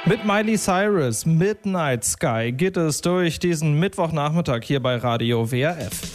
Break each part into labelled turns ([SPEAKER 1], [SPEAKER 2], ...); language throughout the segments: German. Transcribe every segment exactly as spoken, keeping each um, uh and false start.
[SPEAKER 1] Mit Miley Cyrus, Midnight Sky, geht es durch diesen Mittwochnachmittag hier bei Radio W R F.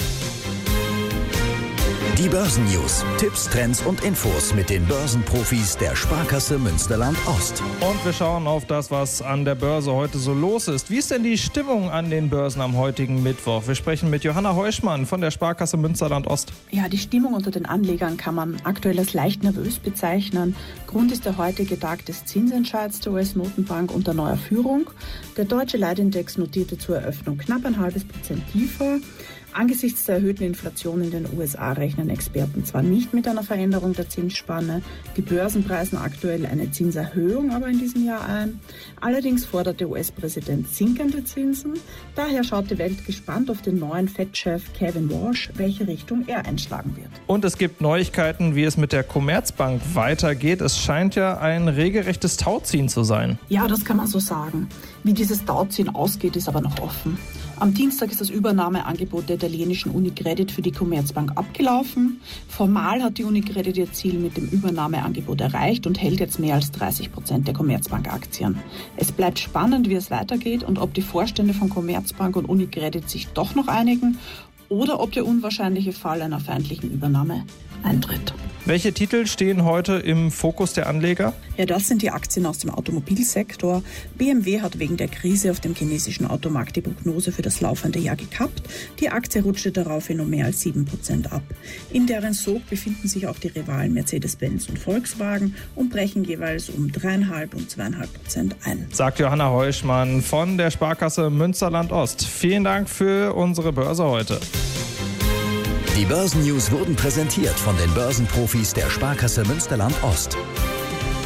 [SPEAKER 2] Die Börsennews, Tipps, Trends und Infos mit den Börsenprofis der Sparkasse Münsterland-Ost.
[SPEAKER 1] Und wir schauen auf das, was an der Börse heute so los ist. Wie ist denn die Stimmung an den Börsen am heutigen Mittwoch? Wir sprechen mit Johanna Heuschmann von der Sparkasse Münsterland-Ost.
[SPEAKER 3] Ja, die Stimmung unter den Anlegern kann man aktuell als leicht nervös bezeichnen. Grund ist der heutige Tag des Zinsentscheids der U S-Notenbank unter neuer Führung. Der deutsche Leitindex notierte zur Eröffnung knapp ein halbes Prozent tiefer. Angesichts der erhöhten Inflation in den U S A rechnen Experten zwar nicht mit einer Veränderung der Zinsspanne, die Börsen preisen aktuell eine Zinserhöhung aber in diesem Jahr ein. Allerdings fordert der U S-Präsident sinkende Zinsen. Daher schaut die Welt gespannt auf den neuen Fed-Chef Kevin Walsh, welche Richtung er einschlagen wird.
[SPEAKER 1] Und es gibt Neuigkeiten, wie es mit der Commerzbank weitergeht. Es scheint ja ein regelrechtes Tauziehen zu sein.
[SPEAKER 3] Ja, das kann man so sagen. Wie dieses Tauziehen ausgeht, ist aber noch offen. Am Dienstag ist das Übernahmeangebot der italienischen Unicredit für die Commerzbank abgelaufen. Formal hat die Unicredit ihr Ziel mit dem Übernahmeangebot erreicht und hält jetzt mehr als dreißig Prozent der Commerzbank-Aktien. Es bleibt spannend, wie es weitergeht und ob die Vorstände von Commerzbank und Unicredit sich doch noch einigen oder ob der unwahrscheinliche Fall einer feindlichen Übernahme eintritt.
[SPEAKER 1] Welche Titel stehen heute im Fokus der Anleger?
[SPEAKER 3] Ja, das sind die Aktien aus dem Automobilsektor. B M W hat wegen der Krise auf dem chinesischen Automarkt die Prognose für das laufende Jahr gekappt. Die Aktie rutschte daraufhin um mehr als sieben Prozent ab. In deren Sog befinden sich auch die Rivalen Mercedes-Benz und Volkswagen und brechen jeweils um drei Komma fünf und zwei Komma fünf Prozent ein.
[SPEAKER 1] Sagt Johanna Heuschmann von der Sparkasse Münsterland-Ost. Vielen Dank für unsere Börse heute.
[SPEAKER 2] Die Börsennews wurden präsentiert von den Börsenprofis der Sparkasse Münsterland-Ost.